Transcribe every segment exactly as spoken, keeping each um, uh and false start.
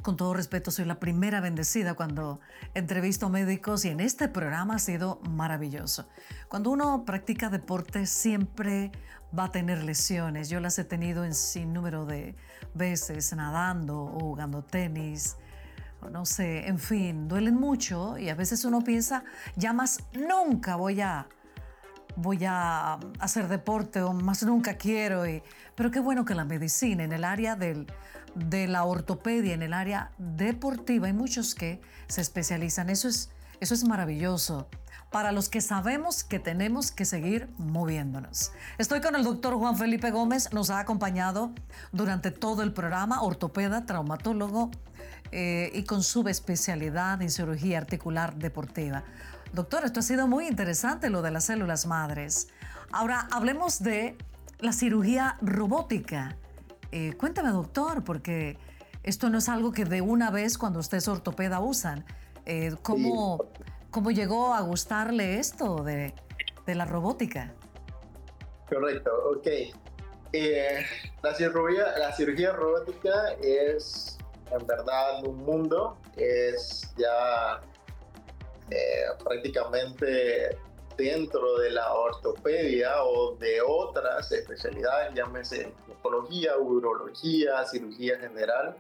Con todo respeto, soy la primera bendecida cuando entrevisto médicos y en este programa ha sido maravilloso. Cuando uno practica deporte siempre va a tener lesiones. Yo las he tenido en sin número de veces nadando o jugando tenis, o no sé, en fin, duelen mucho y a veces uno piensa, ya más nunca voy a voy a hacer deporte o más nunca quiero. Y, pero qué bueno que la medicina, en el área del, de la ortopedia, en el área deportiva, hay muchos que se especializan. Eso es, eso es maravilloso para los que sabemos que tenemos que seguir moviéndonos. Estoy con el doctor Juan Felipe Gómez, nos ha acompañado durante todo el programa, ortopeda, traumatólogo eh, y con subespecialidad en cirugía articular deportiva. Doctor, esto ha sido muy interesante, lo de las células madres. Ahora, hablemos de la cirugía robótica. Eh, cuéntame, doctor, porque esto no es algo que de una vez cuando usted es ortopeda usan. Eh, ¿cómo, Sí. ¿Cómo llegó a gustarle esto de, de la robótica? Correcto, ok. Eh, la cirugía, la cirugía robótica es en verdad un mundo, es ya eh, prácticamente dentro de la ortopedia o de otras especialidades, llámese oncología, urología, cirugía general,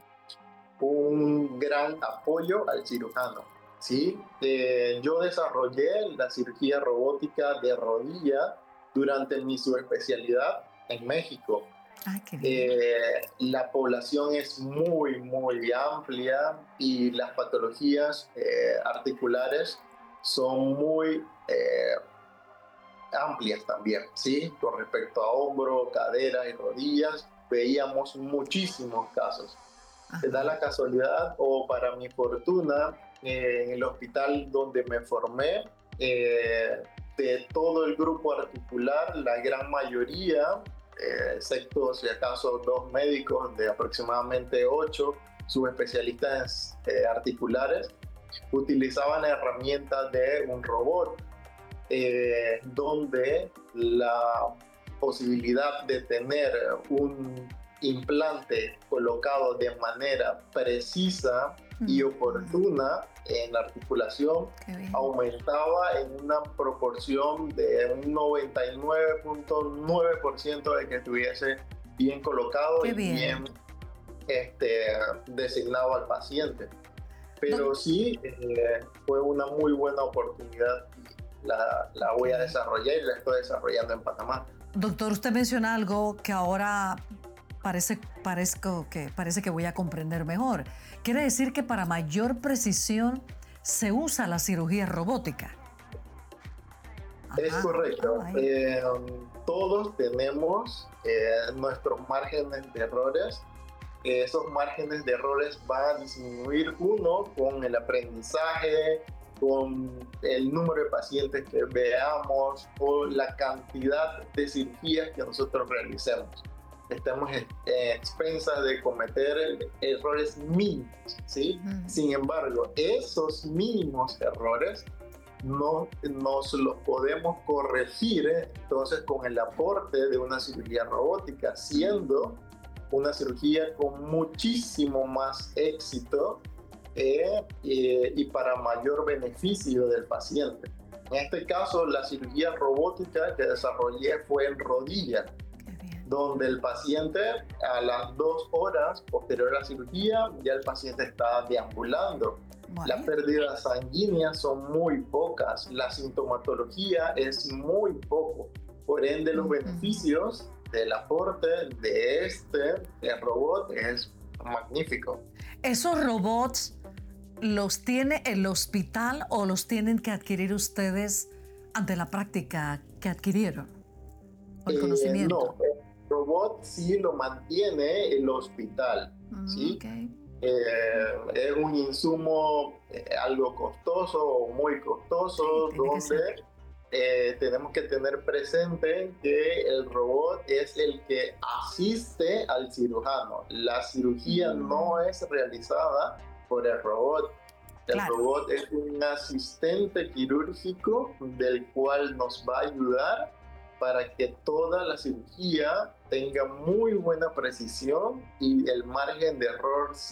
un gran apoyo al cirujano. ¿Sí? Eh, yo desarrollé la cirugía robótica de rodilla durante mi subespecialidad en México. Ay, qué bien. Eh, la población es muy, muy amplia y las patologías eh, articulares son muy eh, amplias también, ¿sí? Con respecto a hombro, cadera y rodillas, veíamos muchísimos casos. Se da Ajá. la casualidad o para mi fortuna, eh, en el hospital donde me formé, eh, de todo el grupo articular, la gran mayoría, eh, excepto si acaso dos médicos de aproximadamente ocho subespecialistas eh, articulares, utilizaban herramientas de un robot, eh, donde la posibilidad de tener un implante colocado de manera precisa y Mm, oportuna en la articulación qué bien. aumentaba en una proporción de un noventa y nueve punto nueve por ciento de que estuviese bien colocado Qué y bien. bien este, designado al paciente. Pero Doc- sí, eh, fue una muy buena oportunidad y la, la voy a ok. desarrollar y la estoy desarrollando en Panamá. Doctor, usted menciona algo que ahora parece, parezco que, parece que voy a comprender mejor. Quiere decir que para mayor precisión se usa la cirugía robótica. Es Ajá. Ah, correcto. vaya. Eh, todos tenemos eh, nuestros márgenes de errores. Esos márgenes de errores van a disminuir uno con el aprendizaje, con el número de pacientes que veamos o la cantidad de cirugías que nosotros realicemos. Estamos en expensas de cometer errores mínimos, ¿sí? Ujú. Sin embargo, esos mínimos errores no nos los podemos corregir eh, entonces con el aporte de una cirugía robótica, siendo una cirugía con muchísimo más éxito eh, eh, y para mayor beneficio del paciente. En este caso, la cirugía robótica que desarrollé fue en rodilla, Qué bien. donde el paciente a las dos horas posterior a la cirugía ya el paciente está deambulando. Las Vaya. pérdidas sanguíneas son muy pocas, la sintomatología es muy poco, por ende los Ujú. beneficios del aporte de este el robot es magnífico. ¿Esos robots los tiene el hospital o los tienen que adquirir ustedes ante la práctica que adquirieron o el Eh, conocimiento? no, el robot sí lo mantiene el hospital, Mm, ¿sí? ok. Eh, es un insumo eh, algo costoso o muy Sí, costoso, tiene que ser. donde eh, tenemos que tener presente que el robot es el que asiste al cirujano. La cirugía no Mm, es realizada por el robot. El claro. robot es un asistente quirúrgico del cual nos va a ayudar para que toda la cirugía tenga muy buena precisión y el margen de error